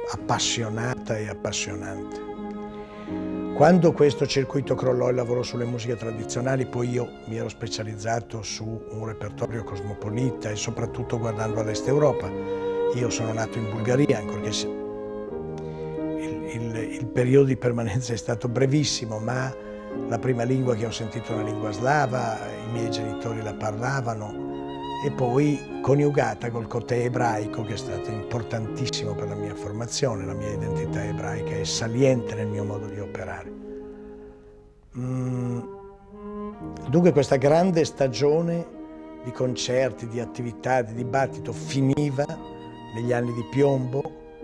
appassionata e appassionante. Quando questo circuito crollò il lavoro sulle musiche tradizionali, poi io mi ero specializzato su un repertorio cosmopolita e soprattutto guardando all'Est Europa. Io sono nato in Bulgaria, ancorché il periodo di permanenza è stato brevissimo, ma la prima lingua che ho sentito è una lingua slava, i miei genitori la parlavano, e poi coniugata col côté ebraico, che è stato importantissimo per la mia formazione. La mia identità ebraica è saliente nel mio modo di operare. Dunque questa grande stagione di concerti, di attività, di dibattito finiva negli anni di piombo.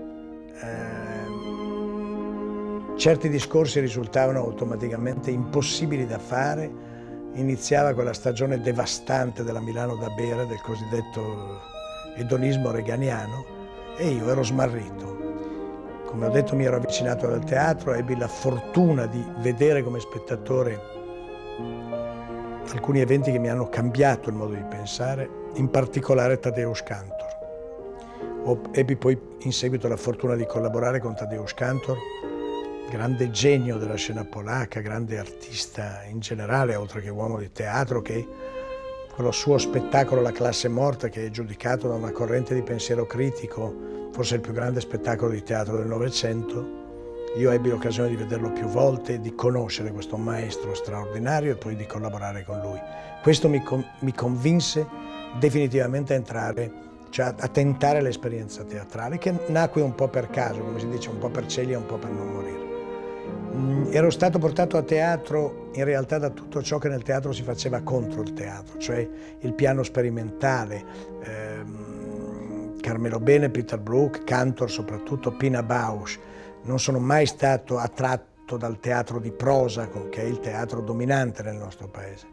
Certi discorsi risultavano automaticamente impossibili da fare. Iniziava quella stagione devastante della Milano da bere, del cosiddetto edonismo reganiano, e io ero smarrito. Come ho detto, mi ero avvicinato al teatro, ebbi la fortuna di vedere come spettatore alcuni eventi che mi hanno cambiato il modo di pensare, in particolare Tadeusz Kantor. Ebbi poi in seguito la fortuna di collaborare con Tadeusz Kantor, grande genio della scena polacca, grande artista in generale, oltre che uomo di teatro, che con il suo spettacolo La classe morta, che è giudicato da una corrente di pensiero critico, forse il più grande spettacolo di teatro del Novecento. Io ebbi l'occasione di vederlo più volte, di conoscere questo maestro straordinario e poi di collaborare con lui. Questo mi convinse definitivamente a entrare, cioè a tentare l'esperienza teatrale, che nacque un po' per caso, come si dice, un po' per celia e un po' per non morire. Ero stato portato a teatro in realtà da tutto ciò che nel teatro si faceva contro il teatro, cioè il piano sperimentale, Carmelo Bene, Peter Brook, Kantor soprattutto, Pina Bausch. Non sono mai stato attratto dal teatro di prosa, che è il teatro dominante nel nostro paese.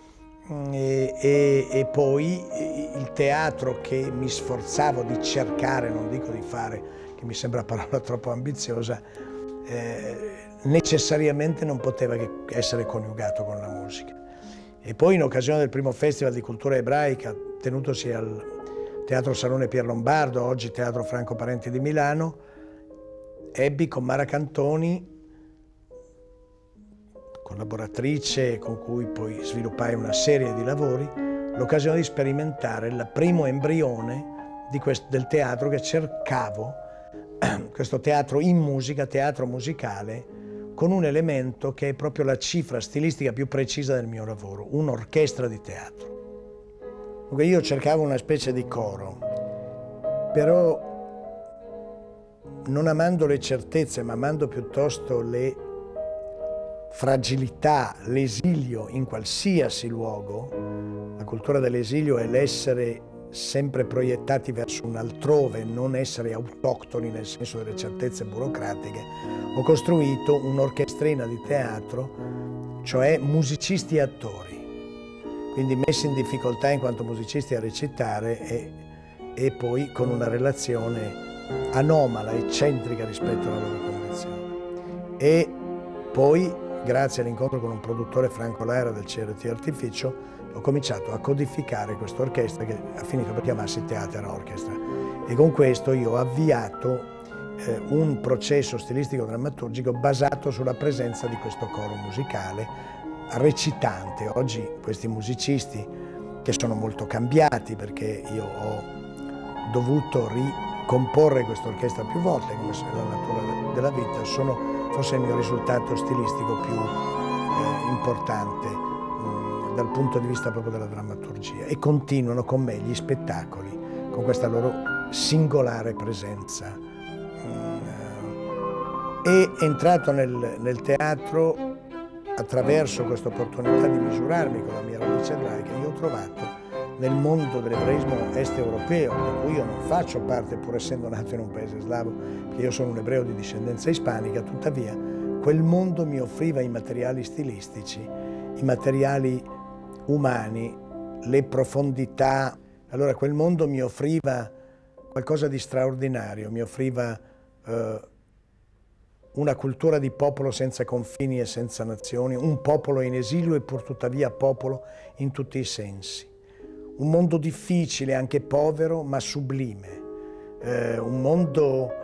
E poi il teatro che mi sforzavo di cercare, non dico di fare, che mi sembra una parola troppo ambiziosa, necessariamente non poteva che essere coniugato con la musica. E poi in occasione del primo Festival di Cultura Ebraica, tenutosi al Teatro Salone Pier Lombardo, oggi Teatro Franco Parenti di Milano, ebbi con Mara Cantoni, collaboratrice con cui poi sviluppai una serie di lavori, l'occasione di sperimentare il primo embrione del teatro che cercavo, questo teatro in musica, teatro musicale, con un elemento che è proprio la cifra stilistica più precisa del mio lavoro, un'orchestra di teatro. Dunque io cercavo una specie di coro, però non amando le certezze, ma amando piuttosto le fragilità, l'esilio in qualsiasi luogo. La cultura dell'esilio è l'essere sempre proiettati verso un altrove, non essere autoctoni nel senso delle certezze burocratiche. Ho costruito un'orchestrina di teatro, cioè musicisti e attori, quindi messi in difficoltà in quanto musicisti a recitare e poi con una relazione anomala, eccentrica rispetto alla loro condizione. E poi, grazie all'incontro con un produttore, Franco Laera del CRT Artificio, ho cominciato a codificare questa orchestra che ha finito per chiamarsi Theater Orchestra. E con questo io ho avviato un processo stilistico-drammaturgico basato sulla presenza di questo coro musicale recitante. Oggi questi musicisti, che sono molto cambiati perché io ho dovuto ricomporre questa orchestra più volte, come se la natura della vita, sono forse il mio risultato stilistico più importante dal punto di vista proprio della drammaturgia, e continuano con me gli spettacoli con questa loro singolare presenza. E entrato nel teatro attraverso questa opportunità di misurarmi con la mia radice ebraica, io ho trovato nel mondo dell'ebraismo est europeo, di cui io non faccio parte pur essendo nato in un paese slavo, perché io sono un ebreo di discendenza ispanica, tuttavia quel mondo mi offriva i materiali stilistici, i materiali umani, le profondità. Allora quel mondo mi offriva qualcosa di straordinario, mi offriva una cultura di popolo senza confini e senza nazioni, un popolo in esilio e pur tuttavia popolo in tutti i sensi. Un mondo difficile, anche povero, ma sublime. Un mondo